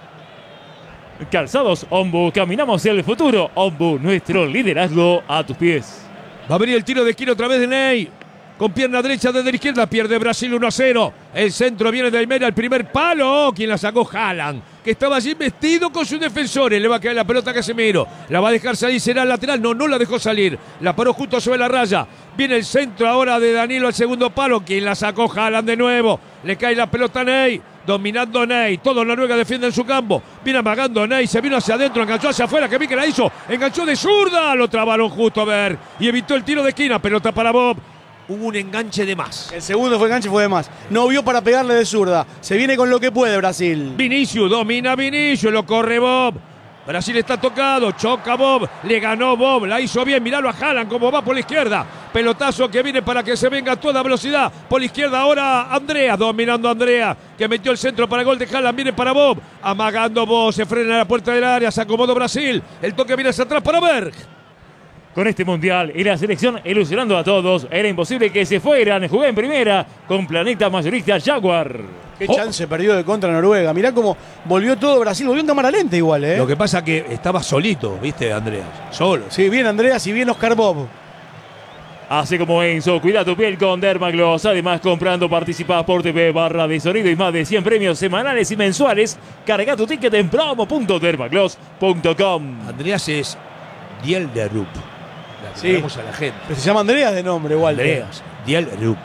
Calzados Ombu, caminamos hacia el futuro. Ombu, nuestro liderazgo a tus pies. Va a venir el tiro de esquina otra vez de Ney. Con pierna derecha desde la izquierda. Pierde Brasil uno a cero. El centro viene de Almeida. El primer palo. Quien la sacó Haaland. Que estaba allí vestido con sus defensores. Le va a caer la pelota a Casemiro. La va a dejar salir. Será el lateral. No, no la dejó salir. La paró justo sobre la raya. Viene el centro ahora de Danilo al segundo palo. Quien la sacó Haaland de nuevo. Le cae la pelota a Ney. Dominando Ney. Todo Noruega defiende en su campo. Viene amagando Ney. Se vino hacia adentro. Enganchó hacia afuera. Que vi que la hizo. Enganchó de zurda. Lo trabaron justo a ver. Y evitó el tiro de esquina. Pelota para Bob. Hubo un enganche de más. El segundo fue enganche, fue de más. No vio para pegarle de zurda. Se viene con lo que puede Brasil. Vinicius, domina Vinicius, lo corre Bob. Brasil está tocado, choca Bob, le ganó Bob, la hizo bien, miralo a Haaland como va por la izquierda. Pelotazo que viene para que se venga a toda velocidad. Por la izquierda ahora Andrea, dominando Andrea, que metió el centro para el gol de Haaland, viene para Bob. Amagando Bob, se frena en la puerta del área, se acomodó Brasil. El toque viene hacia atrás para Berg. Con este mundial y la selección ilusionando a todos, era imposible que se fueran. Jugué en primera con Planeta Mayorista Jaguar. Qué Oh. chance perdió de contra Noruega. Mirá cómo volvió todo Brasil. Volvió en cámara lenta igual, ¿eh? Lo que pasa que estaba solito, ¿viste, Andrea? Solo. Sí, bien Andreas y bien Oscar Bob. Así como Enzo, cuida tu piel con Dermagloss. Además, comprando participás por T V, barra de sonido y más de cien premios semanales y mensuales. Carga tu ticket en promo punto dermagloss punto com. Andreas es Diel de Rup. La Sí. a la gente. Pero se llama Andreas de nombre, Walter. Andreas, Diel Rup.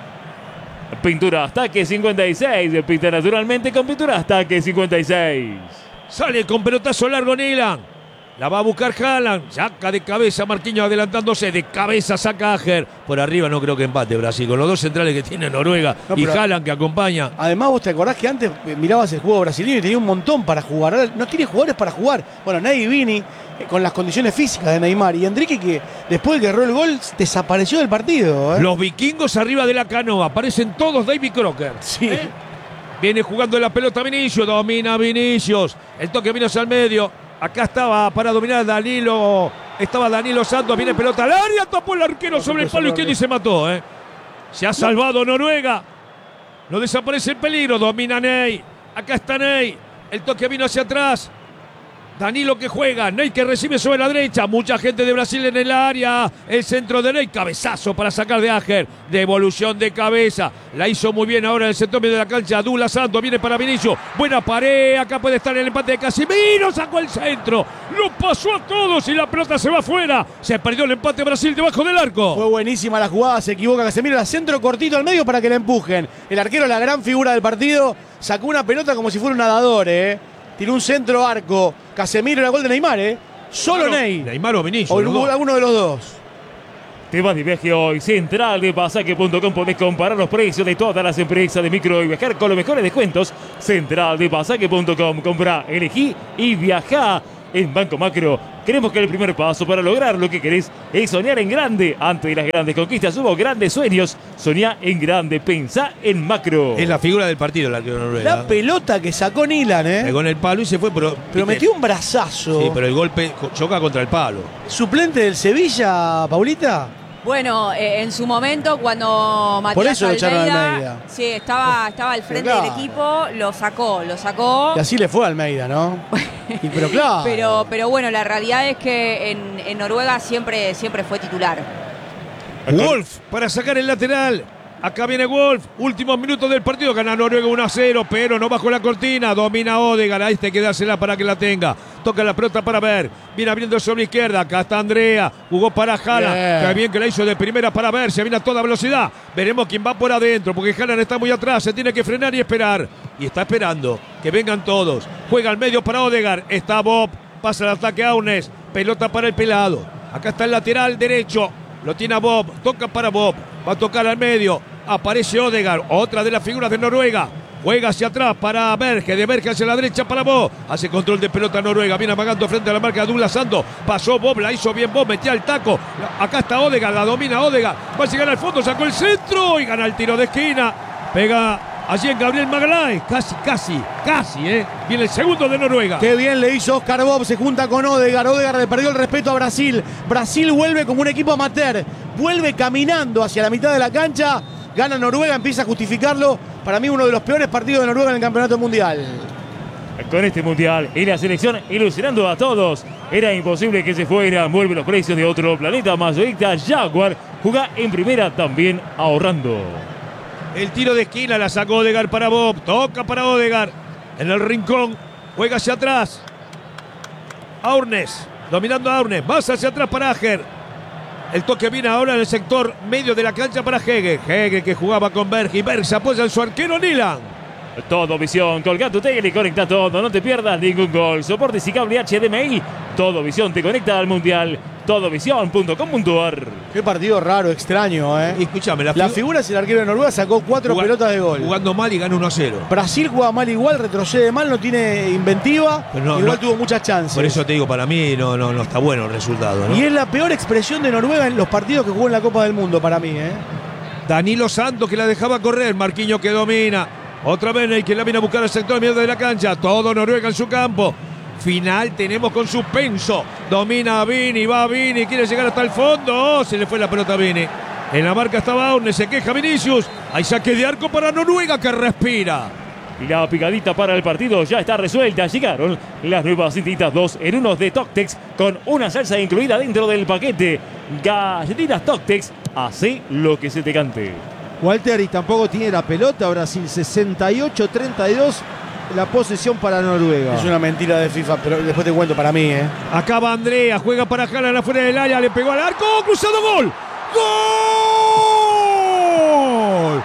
Pintura Ataque cincuenta y seis. Pinta naturalmente con Pintura Ataque cincuenta y seis. Sale con pelotazo largo Nilan. La va a buscar Haaland. Saca de cabeza Marquinhos adelantándose. De cabeza saca Ajer. Por arriba no creo que empate Brasil. Con los dos centrales que tiene Noruega No, y pero- Haaland que acompaña. Además, vos te acordás que antes eh, mirabas el juego brasileño y tenía un montón para jugar. Ahora no tiene jugadores para jugar. Bueno, Ney y Vini, eh, con las condiciones físicas de Neymar. Y Enrique, que después de que erró el gol, desapareció del partido. ¿eh? Los vikingos arriba de la canoa. Aparecen todos David Crocker. Sí. Viene jugando la pelota Vinicius. Domina Vinicius. El toque vino hacia el medio. Acá estaba para dominar Danilo. Estaba Danilo Santos. Viene pelota al área. Tapó el arquero sobre el palo izquierdo y se mató. ¿eh? Se ha salvado Noruega. No desaparece el peligro. Domina Ney. Acá está Ney. El toque vino hacia atrás. Danilo que juega, Ney que recibe sobre la derecha, mucha gente de Brasil en el área, el centro de Ney, cabezazo para sacar de Ajer, devolución de cabeza, la hizo muy bien ahora en el centro medio de la cancha, Douglas Santos viene para Vinicius, buena pared, acá puede estar el empate de Casemiro, sacó el centro, lo pasó a todos y la pelota se va afuera, se perdió el empate Brasil debajo del arco. Fue buenísima la jugada, se equivoca Casemiro, la centro cortito al medio para que la empujen. El arquero, la gran figura del partido, sacó una pelota como si fuera un nadador, ¿eh? Tiró un centro arco. Casemiro, la gol de Neymar, ¿eh? Solo Bueno, Ney. Neymar o Vinicius. O los dos. alguno de los dos. Te vas de viaje hoy. Central de Pasaje punto com. Podés comparar los precios de todas las empresas de micro y viajar con los mejores descuentos. Central de Pasaje punto com. Comprá, elegí y viajá. En Banco Macro, creemos que el primer paso para lograr lo que querés es soñar en grande. Antes de las grandes conquistas hubo grandes sueños. Soñá en grande, pensá en macro. Es la figura del partido el arquero de Noruega. La pelota que sacó Nilan, ¿eh? Pegó en el palo y se fue, pero. Pero ¿viste? metió un brazazo. Sí, pero el golpe choca contra el palo. ¿Suplente del Sevilla, Paulita? Bueno, eh, en su momento cuando Matías Por eso lo echaron a Almeida, Almeida. sí, estaba, estaba al frente Pero del claro. equipo, lo sacó, lo sacó. Y así le fue a Almeida, ¿no? Y, pero claro. Pero, pero bueno, la realidad es que en, en Noruega siempre, siempre fue titular. Wolf para sacar el lateral. Acá viene Wolf. Últimos minutos del partido. Gana Noruega uno a cero, pero no bajo la cortina. Domina Odegaard. Ahí este que dársela para que la tenga. Toca la pelota para ver. Viene abriendo sobre izquierda. Acá está Andrea. Jugó para Haaland. Bien. Qué bien que la hizo de primera para ver. Se viene a toda velocidad. Veremos quién va por adentro. Porque Haaland está muy atrás. Se tiene que frenar y esperar. Y está esperando que vengan todos. Juega al medio para Odegaard. Está Bob. Pasa el ataque a Aunes. Pelota para el pelado. Acá está el lateral derecho. Lo tiene a Bob. Toca para Bob. Va a tocar al medio. Aparece Odegaard. Otra de las figuras de Noruega. Juega hacia atrás para Berge. De Berge hacia la derecha para Bob. Hace control de pelota Noruega. Viene amagando frente a la marca de Douglas Santos. Pasó Bob. La hizo bien Bob. Metía el taco. Acá está Odegaard. La domina Odegaard. Va a llegar al fondo. Sacó el centro. Y gana el tiro de esquina. Pega allí en Gabriel Magalhães. Casi, casi, casi, ¿eh? Viene el segundo de Noruega. Qué bien le hizo Oscar Bob, se junta con Odegaard. Odegaard le perdió el respeto a Brasil. Brasil vuelve como un equipo amateur. Vuelve caminando hacia la mitad de la cancha. Gana Noruega, empieza a justificarlo. Para mí uno de los peores partidos de Noruega en el campeonato mundial. Con este mundial y la selección ilusionando a todos. Era imposible que se fueran. Vuelve los precios de otro planeta. Mayorista Jaguar juega en primera también ahorrando. El tiro de esquina la sacó Odegaard para Bob. Toca para Odegaard. En el rincón. Juega hacia atrás. Aurnes. Dominando a Aurnes. Más hacia atrás para Ajer. El toque viene ahora en el sector medio de la cancha para Hege. Hege que jugaba con Berg. Y Berg se apoya en su arquero Nilan. Todo Visión, colga tu tele y conecta todo, no te pierdas ningún gol. Soportes y cable H D M I. Todo Visión te conecta al Mundial. todo visión punto com punto ar. Qué partido raro, extraño, ¿eh? Y escúchame, la, La figu- figura es el arquero de Noruega, sacó cuatro Jugá- pelotas de gol. Jugando mal y gana uno a cero. Brasil juega mal igual, retrocede mal, no tiene inventiva. Pero no, igual no- tuvo muchas chances. Por eso te digo, para mí no, no, no está bueno el resultado, ¿no? Y es la peor expresión de Noruega en los partidos que jugó en la Copa del Mundo para mí, ¿eh? Danilo Santos que la dejaba correr. Marquinhos que domina. Otra vez el que la viene a buscar al sector medio de la cancha. Todo Noruega en su campo. Final tenemos con suspenso. Domina a Vini, va a Vini, quiere llegar hasta el fondo. Oh, se le fue la pelota a Vini. En la marca estaba Aune, se queja Vinicius. Hay saque de arco para Noruega que respira. Y la picadita para el partido ya está resuelta. Llegaron las nuevas cintitas dos en uno de Toctex con una salsa incluida dentro del paquete. Galletitas Toctex, hace lo que se te cante. Walter, y tampoco tiene la pelota. Brasil sesenta y ocho treinta y dos. La posesión para Noruega. Es una mentira de FIFA, pero después te cuento para mí, ¿eh? Acaba Andrea, juega para Haaland afuera del área, le pegó al arco, cruzado, gol. ¡Gol!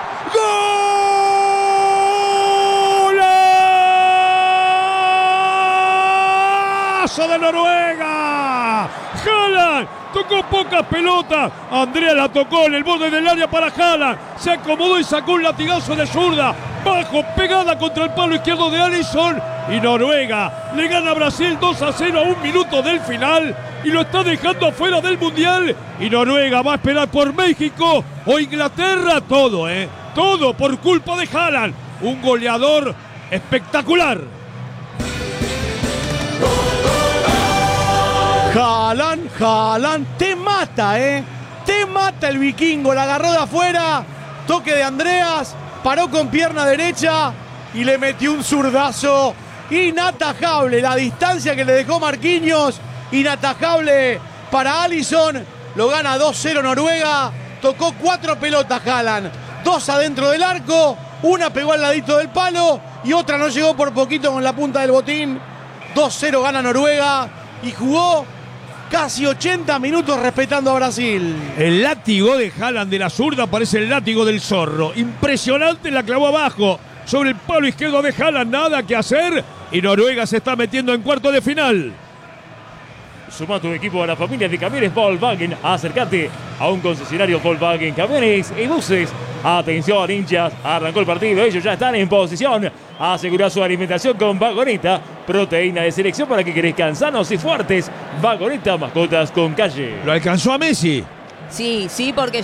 ¡Golazo de Noruega! Haaland. Tocó pocas pelotas. Andrea la tocó en el borde del área para Haaland. Se acomodó y sacó un latigazo de zurda. Bajo, pegada contra el palo izquierdo de Alisson. Y Noruega le gana a Brasil dos a cero a un minuto del final. Y lo está dejando afuera del Mundial. Y Noruega va a esperar por México o Inglaterra. Todo, ¿eh? Todo por culpa de Haaland. Un goleador espectacular. Haaland, Haaland, te mata, ¿eh? Te mata el vikingo, la agarró de afuera, toque de Andreas, paró con pierna derecha y le metió un zurdazo inatajable. La distancia que le dejó Marquinhos, inatajable para Alisson. Lo gana dos cero Noruega, tocó cuatro pelotas Haaland, dos adentro del arco, una pegó al ladito del palo y otra no llegó por poquito con la punta del botín. dos cero gana Noruega y jugó casi ochenta minutos respetando a Brasil. El látigo de Haaland de la zurda parece el látigo del zorro. Impresionante, la clavó abajo. Sobre el palo izquierdo de Haaland, nada que hacer. Y Noruega se está metiendo en cuarto de final. Suma tu equipo a la familia de camiones Volkswagen. Acércate a un concesionario Volkswagen Camiones y Buses. Atención, hinchas. Arrancó el partido. Ellos ya están en posición. Asegura su alimentación con Vagoneta. Proteína de selección para que crezcan sanos y fuertes. Vagoneta, mascotas con calle. Lo alcanzó a Messi. Sí, sí, porque